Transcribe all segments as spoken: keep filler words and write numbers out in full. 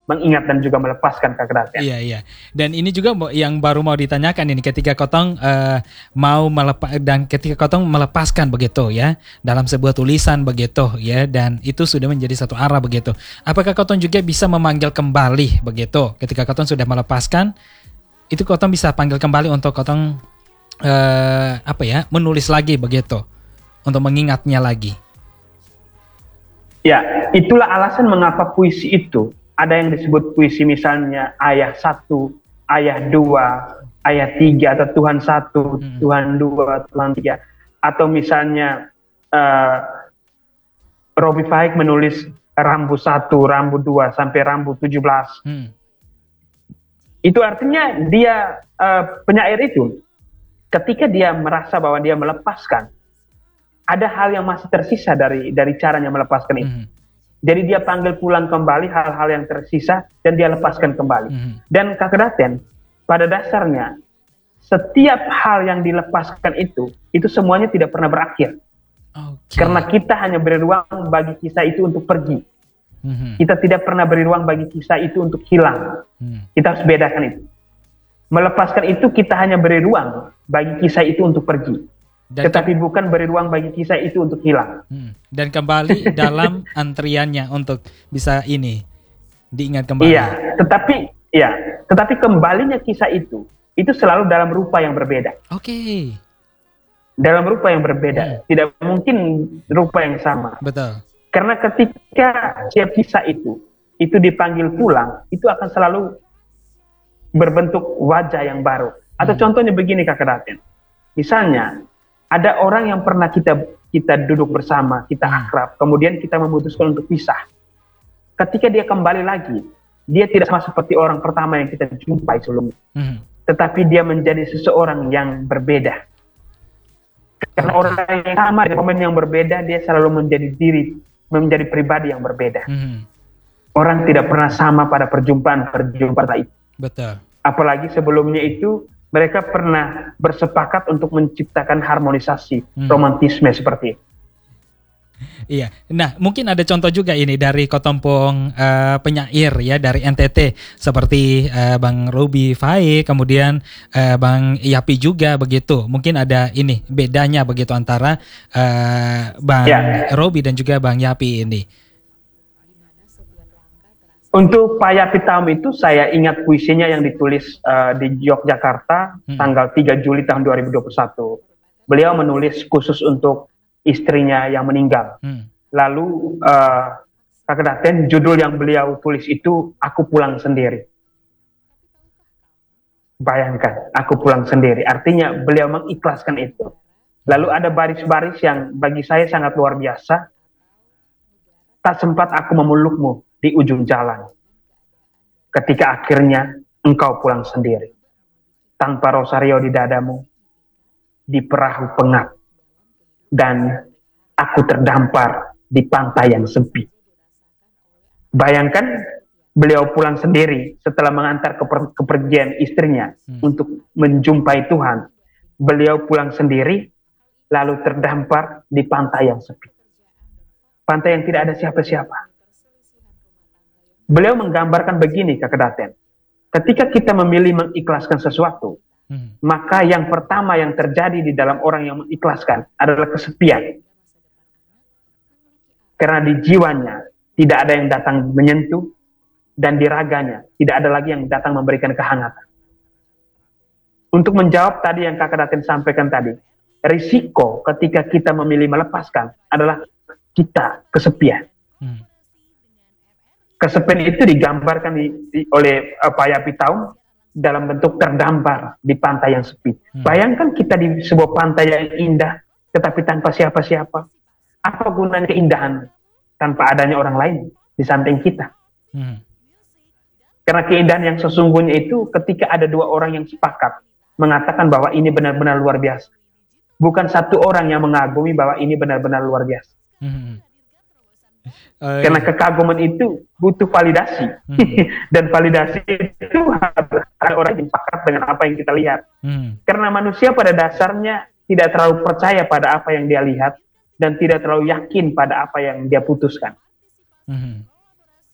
mengingat dan juga melepaskan kekerasan. Iya, iya. Dan ini juga yang baru mau ditanyakan ini, ketika Kotong uh, mau melepas dan ketika Kotong melepaskan begitu ya dalam sebuah tulisan begitu ya, dan itu sudah menjadi satu arah begitu. Apakah Kotong juga bisa memanggil kembali begitu ketika Kotong sudah melepaskan? Itu Kotong bisa panggil kembali untuk Kotong uh, apa ya menulis lagi begitu untuk mengingatnya lagi. Ya, itulah alasan mengapa puisi itu ada yang disebut puisi misalnya ayat satu, ayat dua, ayat tiga, atau Tuhan satu, hmm. Tuhan dua, Tuhan tiga. Atau misalnya uh, Robi Faik menulis Rambu satu, Rambu dua, sampai Rambu tujuh belas. Hmm. Itu artinya dia, uh, penyair itu, ketika dia merasa bahwa dia melepaskan, ada hal yang masih tersisa dari dari caranya melepaskan itu. Mm-hmm. Jadi dia panggil pulang kembali hal-hal yang tersisa dan dia lepaskan kembali. Mm-hmm. Dan Kakek Daten, pada dasarnya setiap hal yang dilepaskan itu, itu semuanya tidak pernah berakhir. Okay. Karena kita hanya beri ruang bagi kisah itu untuk pergi. Mm-hmm. Kita tidak pernah beri ruang bagi kisah itu untuk hilang. Mm. Kita harus bedakan itu. Melepaskan itu kita hanya beri ruang bagi kisah itu untuk pergi. Dan tetapi ke- bukan beri ruang bagi kisah itu untuk hilang. Hmm. Dan kembali dalam antriannya untuk bisa ini diingat kembali. Iya, tetapi ya, tetapi kembalinya kisah itu itu selalu dalam rupa yang berbeda. Oke. Okay. Dalam rupa yang berbeda, hmm. tidak mungkin rupa yang sama. Betul. Karena ketika setiap kisah itu itu dipanggil pulang, itu akan selalu berbentuk wajah yang baru. Atau hmm. contohnya begini Kakek Daten. Misalnya ada orang yang pernah kita kita duduk bersama, kita akrab, kemudian kita memutuskan untuk pisah. Ketika dia kembali lagi, dia tidak sama seperti orang pertama yang kita jumpai sebelumnya. Mm-hmm. Tetapi dia menjadi seseorang yang berbeda. Karena orang yang sama di momen yang berbeda, dia selalu menjadi diri, menjadi pribadi yang berbeda. Mm-hmm. Orang tidak pernah sama pada perjumpaan-perjumpaan itu. Betul. Apalagi sebelumnya itu, mereka pernah bersepakat untuk menciptakan harmonisasi, hmm. romantisme seperti itu. Iya, nah mungkin ada contoh juga ini dari Kotompong uh, penyair ya dari N T T seperti uh, Bang Robi Faik, kemudian uh, Bang Yapi juga begitu. Mungkin ada ini bedanya begitu antara uh, Bang ya. Robi dan juga Bang Yapi ini. Untuk Pak Yapi Taum itu saya ingat puisinya yang ditulis uh, di Yogyakarta hmm. tanggal tiga Juli tahun dua ribu dua puluh satu. Beliau menulis khusus untuk istrinya yang meninggal. Hmm. Lalu uh, Kakek Daten, judul yang beliau tulis itu Aku Pulang Sendiri. Bayangkan, Aku Pulang Sendiri. Artinya beliau mengikhlaskan itu. Lalu ada baris-baris yang bagi saya sangat luar biasa. Tak sempat aku memelukmu di ujung jalan, ketika akhirnya engkau pulang sendiri, tanpa rosario di dadamu, di perahu pengap, dan aku terdampar di pantai yang sepi. Bayangkan beliau pulang sendiri setelah mengantar keper- kepergian istrinya hmm. untuk menjumpai Tuhan. Beliau pulang sendiri, lalu terdampar di pantai yang sepi. Pantai yang tidak ada siapa-siapa. Beliau menggambarkan begini Kakek Daten. Ketika kita memilih mengikhlaskan sesuatu, hmm. maka yang pertama yang terjadi di dalam orang yang mengikhlaskan adalah kesepian. Karena di jiwanya tidak ada yang datang menyentuh, dan di raganya tidak ada lagi yang datang memberikan kehangatan. Untuk menjawab tadi yang Kakek Daten sampaikan tadi, risiko ketika kita memilih melepaskan adalah kita kesepian. Hmm. Kesepian itu digambarkan di, di, oleh uh, Pak Yapi Taum dalam bentuk terdampar di pantai yang sepi. Hmm. Bayangkan kita di sebuah pantai yang indah, tetapi tanpa siapa-siapa. Apa gunanya keindahan tanpa adanya orang lain di samping kita? Hmm. Karena keindahan yang sesungguhnya itu ketika ada dua orang yang sepakat mengatakan bahwa ini benar-benar luar biasa. Bukan satu orang yang mengagumi bahwa ini benar-benar luar biasa. Hmm. Uh, Karena kekaguman itu butuh validasi. Hmm. Dan validasi itu ada orang yang sepakat dengan apa yang kita lihat. Hmm. Karena manusia pada dasarnya tidak terlalu percaya pada apa yang dia lihat dan tidak terlalu yakin pada apa yang dia putuskan. Hmm.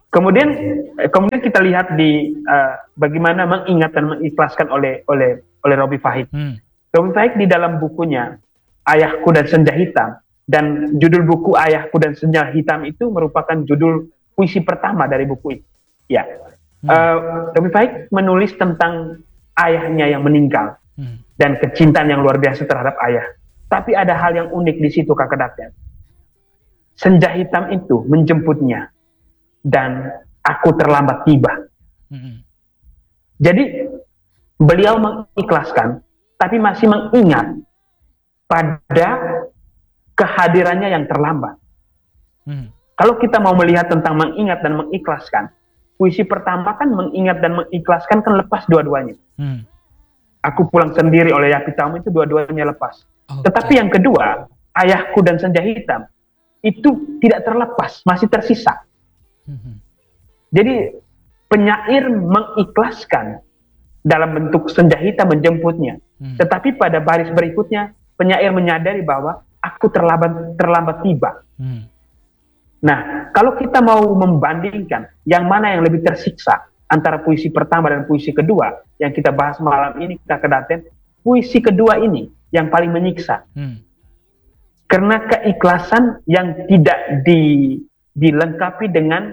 Kemudian kemudian kita lihat di uh, bagaimana mengingat dan mengikhlaskan oleh oleh oleh Robi Fahik. Hmm. Robi Fahik di dalam bukunya Ayahku dan Senja Hitam, dan judul buku Ayahku dan Senja Hitam itu merupakan judul puisi pertama dari buku itu. Ya, hmm. uh, Robi Fahik menulis tentang ayahnya yang meninggal hmm. dan kecintaan yang luar biasa terhadap ayah. Tapi ada hal yang unik di situ, Kakak Daten. Senja hitam itu menjemputnya dan aku terlambat tiba. Hmm. Jadi beliau mengikhlaskan, tapi masih mengingat pada kehadirannya yang terlambat. Hmm. Kalau kita mau melihat tentang mengingat dan mengikhlaskan, puisi pertama kan mengingat dan mengikhlaskan kan lepas dua-duanya. Hmm. Aku pulang sendiri oleh Yapitamu itu dua-duanya lepas. Okay. Tetapi yang kedua, Ayahku dan Senja Hitam, itu tidak terlepas, masih tersisa. Hmm. Jadi penyair mengikhlaskan dalam bentuk senja hitam menjemputnya. Hmm. Tetapi pada baris berikutnya, penyair menyadari bahwa aku terlambat terlambat tiba. Hmm. Nah, kalau kita mau membandingkan yang mana yang lebih tersiksa antara puisi pertama dan puisi kedua yang kita bahas malam ini, Kakak Daten, puisi kedua ini yang paling menyiksa. Hmm. Karena keikhlasan yang tidak di, dilengkapi dengan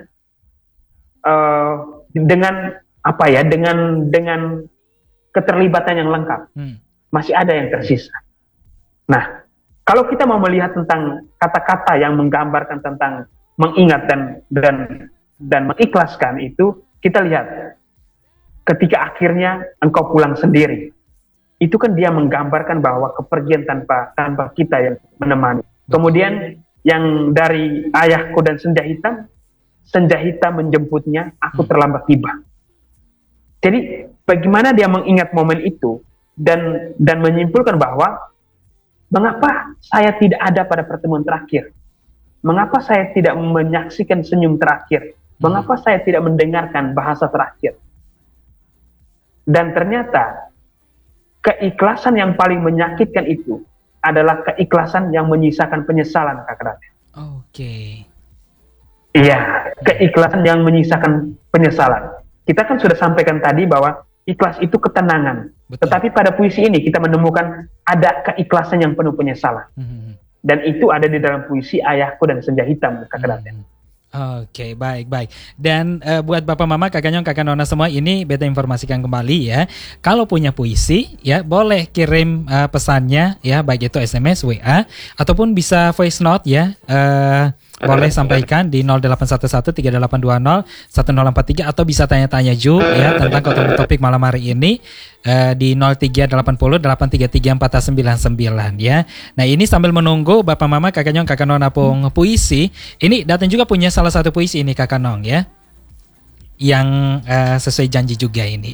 uh, dengan apa ya, dengan dengan keterlibatan yang lengkap. Hmm. Masih ada yang tersisa. Nah, kalau kita mau melihat tentang kata-kata yang menggambarkan tentang mengingat dan dan dan mengikhlaskan itu, kita lihat ketika akhirnya engkau pulang sendiri. Itu kan dia menggambarkan bahwa kepergian tanpa tanpa kita yang menemani. Kemudian yang dari Ayahku dan Senja Hitam, Senja Hitam menjemputnya, aku terlambat tiba. Jadi bagaimana dia mengingat momen itu dan dan menyimpulkan bahwa mengapa saya tidak ada pada pertemuan terakhir? Mengapa saya tidak menyaksikan senyum terakhir? Mengapa saya tidak mendengarkan bahasa terakhir? Dan ternyata keikhlasan yang paling menyakitkan itu adalah keikhlasan yang menyisakan penyesalan, Kakak Daten. Oke. Okay. Iya, keikhlasan yang menyisakan penyesalan. Kita kan sudah sampaikan tadi bahwa ikhlas itu ketenangan. Betul. Tetapi pada puisi ini kita menemukan ada keikhlasan yang penuh penyesalan. Mm-hmm. Dan itu ada di dalam puisi Ayahku dan Senja Hitam, Kakak Daten. Mm-hmm. Oke, okay, baik, baik. Dan uh, buat Bapak Mama, Kakak Nyong, Kakak Nona semua, ini beta informasikan kembali ya. Kalau punya puisi, ya boleh kirim uh, pesannya, ya baik itu S M S, W A, ataupun bisa voice note ya. Uh, boleh sampaikan di nol delapan satu satu tiga delapan dua nol satu nol empat tiga atau bisa tanya-tanya Ju ya tentang topik malam hari ini uh, di nol tiga delapan nol delapan tiga tiga empat sembilan sembilan ya. Nah, ini sambil menunggu Bapak Mama, Kakak Nyong, Kakak Nona pung puisi. Ini Daten juga punya salah satu puisi ini, Kakak Nong ya. Yang uh, sesuai janji juga ini.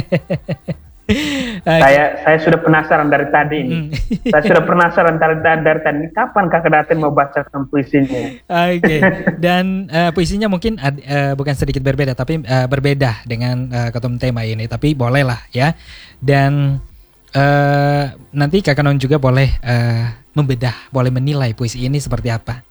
saya saya sudah penasaran dari tadi ini. Hmm. Saya sudah penasaran dari, dari tadi. Kapan Kakak Daten mau bacakan puisinya? Oke. Okay. Dan uh, puisinya mungkin uh, bukan sedikit berbeda, tapi uh, berbeda dengan uh, ketum tema ini. Tapi bolehlah ya. Dan uh, nanti Kakak Non juga boleh uh, membedah, boleh menilai puisi ini seperti apa.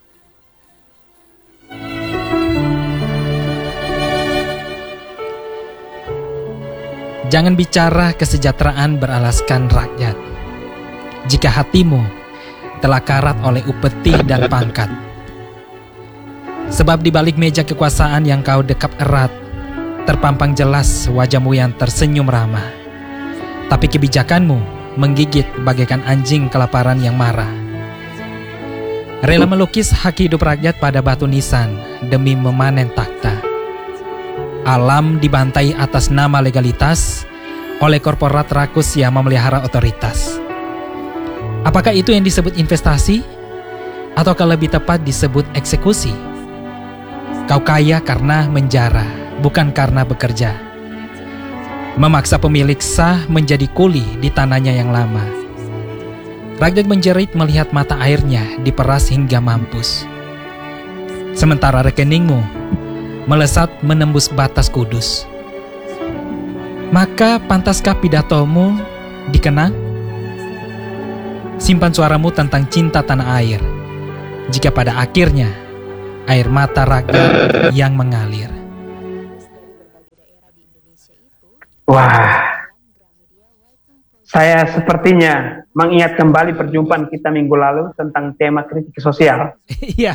Jangan bicara kesejahteraan beralaskan rakyat jika hatimu telah karat oleh upeti dan pangkat. Sebab di balik meja kekuasaan yang kau dekap erat, terpampang jelas wajahmu yang tersenyum ramah. Tapi kebijakanmu menggigit bagaikan anjing kelaparan yang marah. Rela melukis hak hidup rakyat pada batu nisan demi memanen takhta. Alam dibantai atas nama legalitas oleh korporat rakus yang memelihara otoritas. Apakah itu yang disebut investasi? Ataukah lebih tepat disebut eksekusi? Kau kaya karena menjara, bukan karena bekerja. Memaksa pemilik sah menjadi kuli di tanahnya yang lama. Rakyat menjerit melihat mata airnya diperas hingga mampus. Sementara rekeningmu melesat menembus batas kudus. Maka pantaskah pidatomu dikenang? Simpan suaramu tentang cinta tanah air, jika pada akhirnya air mata rakyat yang mengalir. Wah, saya sepertinya mengingat kembali perjumpaan kita minggu lalu tentang tema kritik sosial. Iya.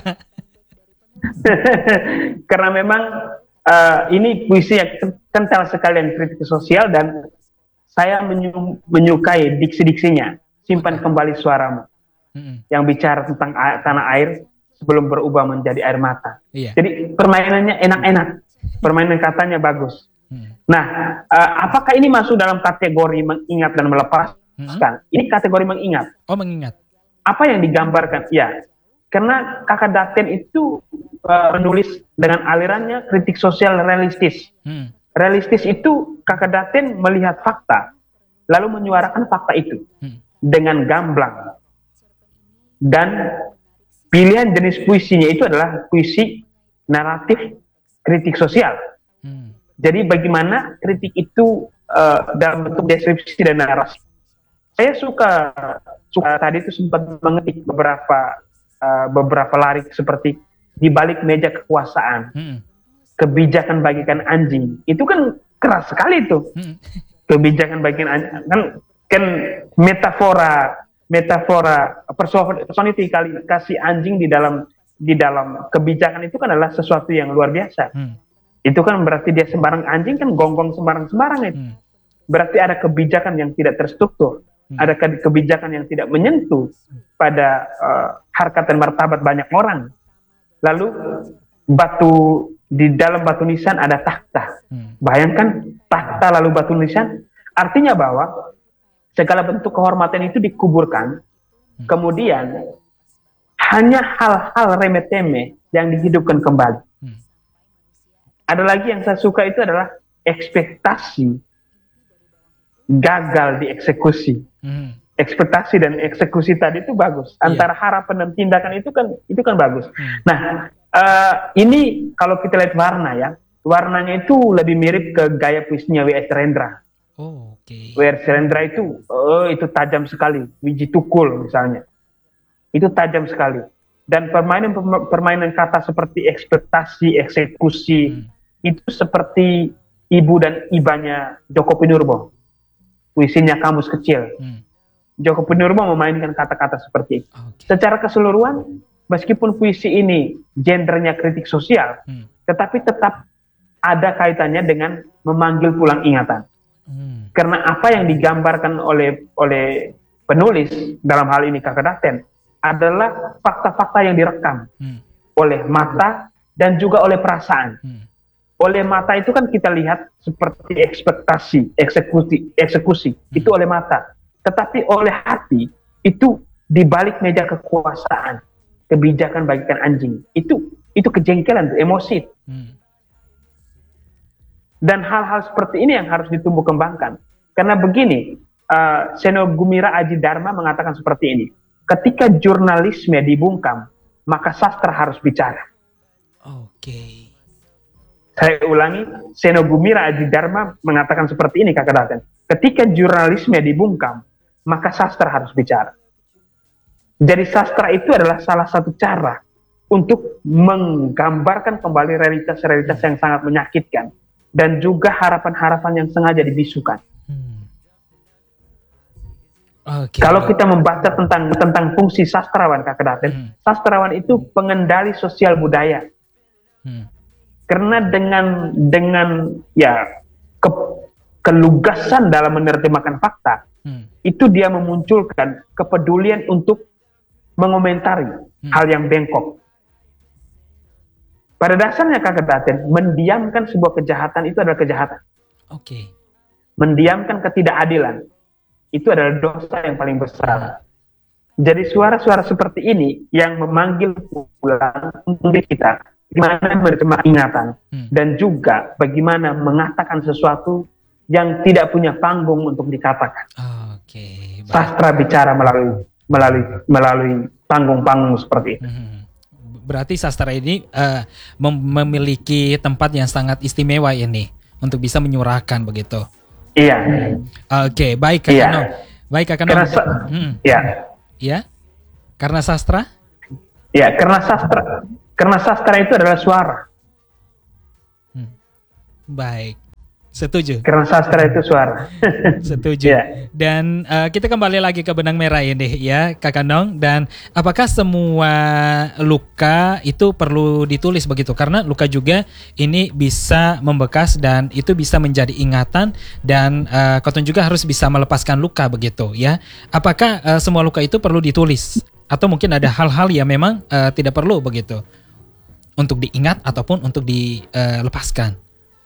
Karena memang uh, ini puisi yang kental sekali dengan kritik sosial, dan saya menyu menyukai diksi-diksinya. Simpan kembali suaramu, mm-hmm. yang bicara tentang air, tanah air sebelum berubah menjadi air mata. Iya. Jadi permainannya enak-enak, permainan katanya bagus. Hmm. Nah, uh, apakah ini masuk dalam kategori mengingat dan melepaskan? Hmm. Ini kategori mengingat. Oh, mengingat. Apa yang digambarkan? Ya, karena Kakak Daten itu uh, menulis dengan alirannya kritik sosial realistis. Hmm. Realistis itu Kakak Daten melihat fakta, lalu menyuarakan fakta itu hmm. dengan gamblang. Dan pilihan jenis puisinya itu adalah puisi naratif kritik sosial. Hmm. Jadi bagaimana kritik itu uh, dalam bentuk deskripsi dan narasi. Saya suka suka tadi itu sempat mengetik beberapa uh, beberapa larik seperti di balik meja kekuasaan, hmm. kebijakan bagikan anjing. Itu kan keras sekali itu. Hmm. Kebijakan bagikan anjing kan kan metafora metafora personifikasi kasih anjing di dalam di dalam kebijakan itu kan adalah sesuatu yang luar biasa. Hmm. Itu kan berarti dia sembarang anjing kan gonggong sembarang-sembarang itu. Hmm. Berarti ada kebijakan yang tidak terstruktur, hmm. ada kebijakan yang tidak menyentuh pada uh, harkat dan martabat banyak orang. Lalu batu di dalam batu nisan ada takhta. Hmm. Bayangkan takhta lalu batu nisan, artinya bahwa segala bentuk kehormatan itu dikuburkan, hmm. kemudian hanya hal-hal remeh-temeh yang dihidupkan kembali. Ada lagi yang saya suka itu adalah ekspektasi gagal dieksekusi. Hmm. Ekspektasi dan eksekusi tadi itu bagus. Antara yeah. harapan dan tindakan itu kan itu kan bagus. Hmm. Nah, uh, ini kalau kita lihat warna ya, warnanya itu lebih mirip ke gaya puisinya W S Rendra. Oh, oke. Okay. W S Rendra itu, oh itu tajam sekali. Wiji Tukul misalnya, itu tajam sekali. Dan permainan permainan kata seperti ekspektasi, eksekusi. Hmm. Itu seperti ibu dan ibanya Joko Pinurbo, puisinya Kamus Kecil. Hmm. Joko Pinurbo memainkan kata-kata seperti itu. Okay. Secara keseluruhan, meskipun puisi ini gendernya kritik sosial, hmm. tetapi tetap ada kaitannya dengan memanggil pulang ingatan. Hmm. Karena apa yang digambarkan oleh oleh penulis dalam hal ini Kakak Daten adalah fakta-fakta yang direkam hmm. oleh mata dan juga oleh perasaan. Hmm. Oleh mata itu kan kita lihat seperti ekspektasi, eksekusi, eksekusi hmm. itu oleh mata. Tetapi oleh hati itu di balik meja kekuasaan, kebijakan bagikan anjing. Itu itu kejengkelan, emosi. Hmm. Dan hal-hal seperti ini yang harus ditumbuh kembangkan. Karena begini, uh, Seno Gumira Aji Dharma mengatakan seperti ini. Ketika jurnalisme dibungkam, maka sastra harus bicara. Oke. Okay. Saya ulangi, Seno Gumira Aji Dharma mengatakan seperti ini Kakak Daten. Ketika jurnalisme dibungkam, maka sastra harus bicara. Jadi sastra itu adalah salah satu cara untuk menggambarkan kembali realitas-realitas yang sangat menyakitkan. Dan juga harapan-harapan yang sengaja dibisukan. Hmm. Okay. Kalau kita membaca tentang tentang fungsi sastrawan Kakak Daten, hmm. sastrawan itu pengendali sosial budaya. Hmm. Karena dengan dengan ya ke, kelugasan dalam menerjemahkan fakta, hmm. itu dia memunculkan kepedulian untuk mengomentari hmm. hal yang bengkok. Pada dasarnya Kakak Daten, mendiamkan sebuah kejahatan itu adalah kejahatan. Oke. Okay. Mendiamkan ketidakadilan itu adalah dosa yang paling besar. Hmm. Jadi suara-suara seperti ini yang memanggil pulang untuk kita. Bagaimana menerima ingatan hmm. dan juga bagaimana mengatakan sesuatu yang tidak punya panggung untuk dikatakan. Oh, Oke. Okay. Sastra bicara melalui melalui melalui panggung-panggung seperti itu. Hmm. Berarti sastra ini uh, mem- memiliki tempat yang sangat istimewa ini untuk bisa menyuarakan begitu. Iya. Oke, okay, baik Kak Kano. Iya. Baik Kak Kano. Karena sa- hmm. Iya. Ya. Karena sastra? Iya, karena sastra. Karena sastra itu adalah suara. Hmm. Baik. Setuju. Karena sastra itu suara. Setuju. Yeah. Dan uh, kita kembali lagi ke benang merah ini ya, Kak Kanong. Dan apakah semua luka itu perlu ditulis begitu? Karena luka juga ini bisa membekas dan itu bisa menjadi ingatan, dan uh, Koton juga harus bisa melepaskan luka begitu ya. Apakah uh, semua luka itu perlu ditulis? Atau mungkin ada hal-hal yang memang uh, tidak perlu begitu untuk diingat ataupun untuk dilepaskan?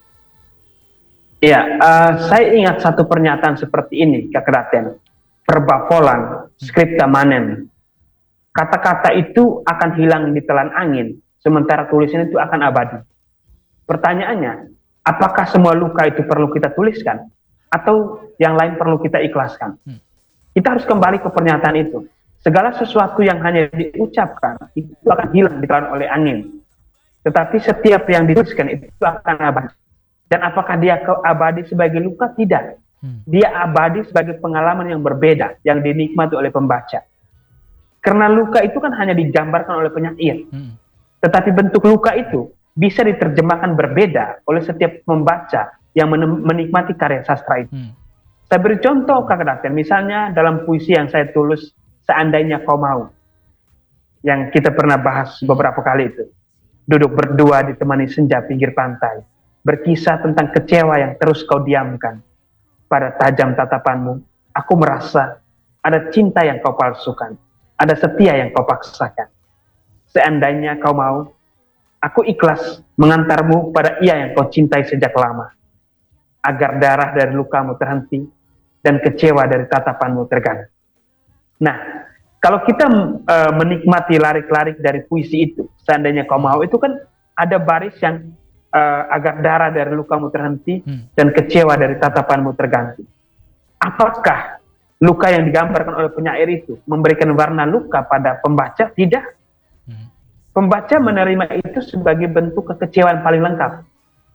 Ya, uh, saya ingat satu pernyataan seperti ini, Kak Raden. Verba volant, scripta manent. Kata-kata itu akan hilang di telan angin, sementara tulisan itu akan abadi. Pertanyaannya, apakah semua luka itu perlu kita tuliskan? Atau yang lain perlu kita ikhlaskan? Kita harus kembali ke pernyataan itu. Segala sesuatu yang hanya diucapkan, itu akan hilang ditelan oleh angin. Tetapi setiap yang dituliskan itu akan abadi. Dan apakah dia abadi sebagai luka? Tidak. Dia abadi sebagai pengalaman yang berbeda, yang dinikmati oleh pembaca. Karena luka itu kan hanya digambarkan oleh penyair. Hmm. Tetapi bentuk luka itu bisa diterjemahkan berbeda oleh setiap pembaca yang menikmati karya sastra itu. Hmm. Saya beri contoh, Kak Daten. Misalnya dalam puisi yang saya tulis, Seandainya Kau Mau, yang kita pernah bahas beberapa kali itu. Duduk berdua ditemani senja pinggir pantai, berkisah tentang kecewa yang terus kau diamkan. Pada tajam tatapanmu, aku merasa ada cinta yang kau palsukan, ada setia yang kau paksakan. Seandainya kau mau, aku ikhlas mengantarmu pada ia yang kau cintai sejak lama, agar darah dari lukamu terhenti dan kecewa dari tatapanmu terganti. Nah, kalau kita uh, menikmati larik-larik dari puisi itu, seandainya kau mau, itu kan ada baris yang Uh, agar darah dari lukamu terhenti hmm. dan kecewa dari tatapanmu terganti. Apakah luka yang digambarkan oleh penyair itu memberikan warna luka pada pembaca? Tidak. Hmm. Pembaca menerima itu sebagai bentuk kekecewaan paling lengkap.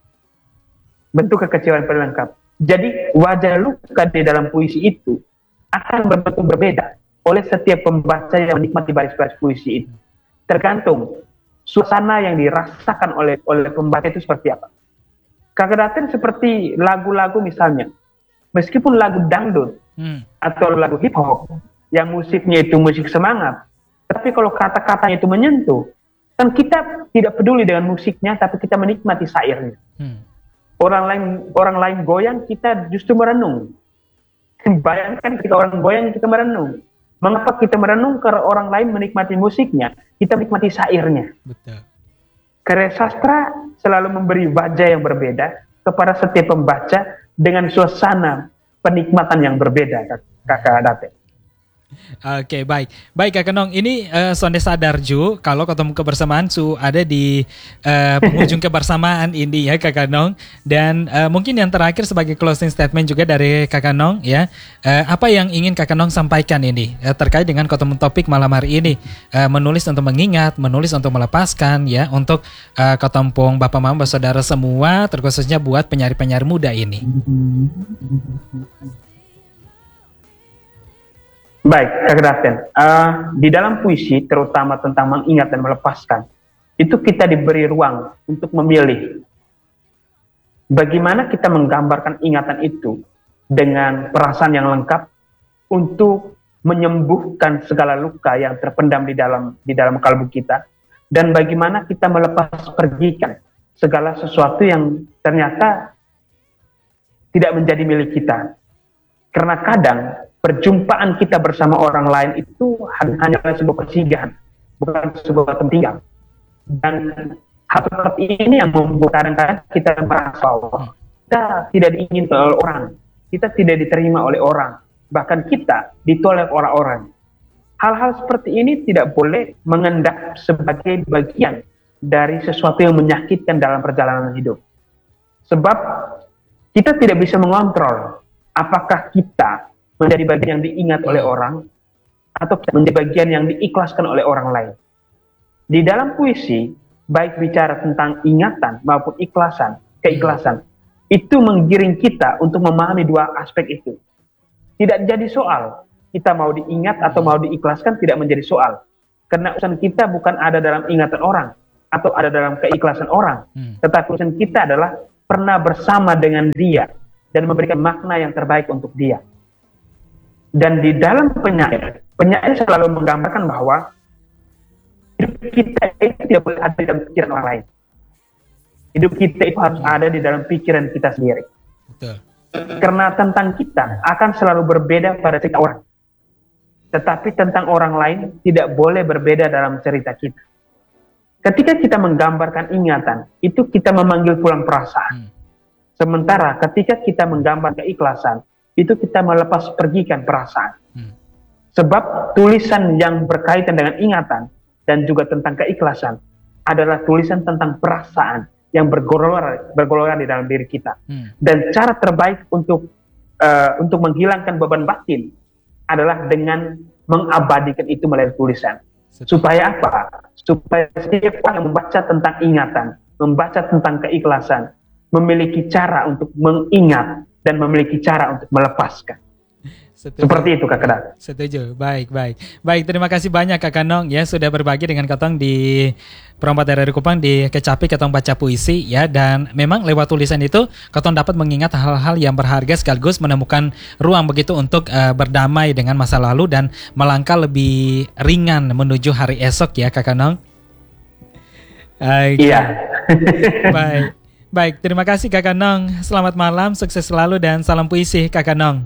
Bentuk kekecewaan paling lengkap. Jadi wajah luka di dalam puisi itu akan berbentuk berbeda oleh setiap pembaca yang menikmati baris-baris puisi itu. Tergantung suasana yang dirasakan oleh oleh pembaca itu seperti apa. Kakak Daten seperti lagu-lagu misalnya, meskipun lagu dangdut hmm. atau lagu hip hop yang musiknya itu musik semangat, tapi kalau kata-katanya itu menyentuh, kan kita tidak peduli dengan musiknya, tapi kita menikmati syairnya. Hmm. Orang lain orang lain goyang, kita justru merenung. Bayangkan ketika orang goyang kita merenung. Mengapa kita merenung? Karena orang lain menikmati musiknya, kita menikmati syairnya. Betul. Karya sastra selalu memberi wajah yang berbeda kepada setiap pembaca dengan suasana penikmatan yang berbeda, Kakak Daten. Oke, baik. Baik Kak Kenong, ini uh, sonde sadar Ju kalau ketemu kebersamaan Su ada di uh, penghujung kebersamaan ini ya Kak Kenong. Dan uh, mungkin yang terakhir sebagai closing statement juga dari Kak Kenong ya. Uh, apa yang ingin Kak Kenong sampaikan ini uh, terkait dengan ketemu topik malam hari ini, uh, menulis untuk mengingat, menulis untuk melepaskan ya, untuk uh, ketempung Bapak Mama Saudara semua, terkhususnya buat penyair-penyair muda ini. Baik, Kak Daten, uh, di dalam puisi terutama tentang mengingat dan melepaskan, itu kita diberi ruang untuk memilih bagaimana kita menggambarkan ingatan itu dengan perasaan yang lengkap untuk menyembuhkan segala luka yang terpendam di dalam di dalam kalbu kita, dan bagaimana kita melepas pergikan segala sesuatu yang ternyata tidak menjadi milik kita. Karena kadang perjumpaan kita bersama orang lain itu hanyalah sebuah persinggahan, bukan sebuah tempat tinggal. Dan hal seperti ini yang membuat kadang-kadang kita merasa bahwa kita tidak diinginkan oleh orang, kita tidak diterima oleh orang, bahkan kita ditolak orang-orang. Hal-hal seperti ini tidak boleh mengendap sebagai bagian dari sesuatu yang menyakitkan dalam perjalanan hidup. Sebab kita tidak bisa mengontrol apakah kita menjadi bagian yang diingat oleh orang atau menjadi bagian yang diikhlaskan oleh orang lain. Di dalam puisi, baik bicara tentang ingatan maupun ikhlasan, keikhlasan, itu menggiring kita untuk memahami dua aspek itu. Tidak jadi soal kita mau diingat atau mau diikhlaskan, tidak menjadi soal. Karena urusan kita bukan ada dalam ingatan orang atau ada dalam keikhlasan orang, tetapi urusan kita adalah pernah bersama dengan dia dan memberikan makna yang terbaik untuk dia. Dan di dalam penyair, penyair selalu menggambarkan bahwa hidup kita itu tidak boleh ada di dalam pikiran orang lain. Hidup kita itu harus ada di dalam pikiran kita sendiri. Betul. Karena tentang kita akan selalu berbeda pada cerita orang. Tetapi tentang orang lain tidak boleh berbeda dalam cerita kita. Ketika kita menggambarkan ingatan, itu kita memanggil pulang perasaan. Hmm. Sementara ketika kita menggambar keikhlasan, itu kita melepas pergikan perasaan. Hmm. Sebab tulisan yang berkaitan dengan ingatan dan juga tentang keikhlasan adalah tulisan tentang perasaan yang bergolor bergolor di dalam diri kita. Hmm. Dan cara terbaik untuk uh, untuk menghilangkan beban batin adalah dengan mengabadikan itu melalui tulisan. Supaya apa? Supaya setiap orang yang membaca tentang ingatan, membaca tentang keikhlasan, memiliki cara untuk mengingat dan memiliki cara untuk melepaskan. Setuju. Seperti itu Kak Kedang. Setuju, baik, baik. Baik, terima kasih banyak Kak Kanong ya sudah berbagi dengan Kotong di Perompat dari Kupang di Kecapi Kotong baca puisi ya. Dan memang lewat tulisan itu Kotong dapat mengingat hal-hal yang berharga sekaligus menemukan ruang begitu untuk uh, berdamai dengan masa lalu dan melangkah lebih ringan menuju hari esok ya Kak Kanong. Okay. Iya. Baik, baik. Terima kasih Kak Kanong. Selamat malam, sukses selalu dan salam puisi Kak Kanong.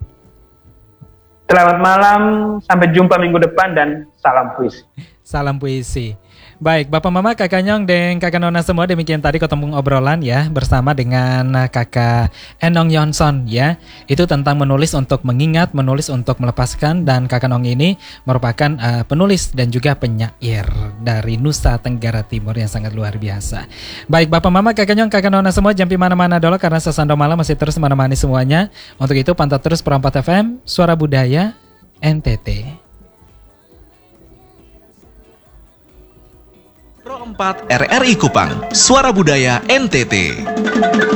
Selamat malam, sampai jumpa minggu depan dan salam puisi. Salam puisi. Baik, Bapak Mama, Kakak Nyong, dan Kakak Nona semua, demikian tadi ketemu obrolan ya bersama dengan Kakak Enong Yonson ya. Itu tentang menulis untuk mengingat, menulis untuk melepaskan, dan Kakak Nong ini merupakan uh, penulis dan juga penyair dari Nusa Tenggara Timur yang sangat luar biasa. Baik, Bapak Mama, Kakak Nyong, Kakak Nona semua, jangan mana-mana dulu karena Sasando Malam masih terus menemani semuanya. Untuk itu pantau terus Perompat F M, Suara Budaya N T T. Pro empat R R I Kupang, Suara Budaya N T T.